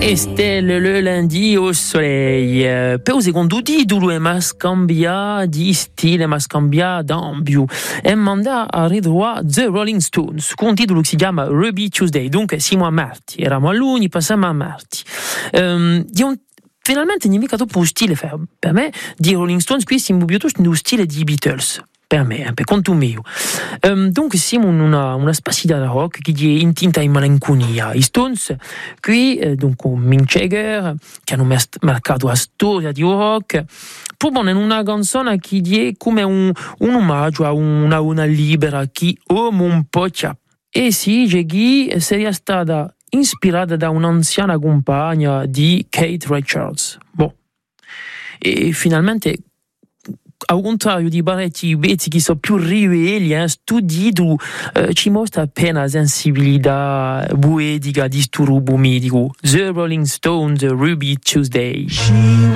Estelle le lundi au soleil. Per un secondo titolo è scambia di stile, ma scambia d'ambio. E manda a ridroit The Rolling Stones, con un titolo che si chiama Ruby Tuesday. Dunque siamo a martedì, eravamo a lunedì, passiamo a martedì. Finalmente non è mica troppo stile per me di Rolling Stones, qui siamo piuttosto nello stile di Beatles. Per me, per conto mio. Dunque siamo in una spazio da rock che è intinta in malinconia. I Stones, qui, dunque Mick Jagger, che hanno marcato la storia di rock, propongono una canzone che è come un omaggio a una libera che ama un po' c'ha. E sì, Jaggy sarebbe stata ispirata da un'anziana compagna di Keith Richards. Boh. E finalmente, al contrario di parecchi pezzi che sono più ribelli, studiato, ci mostra appena la sensibilità poetica di sto rubo medico. The Rolling Stones, Ruby Tuesday.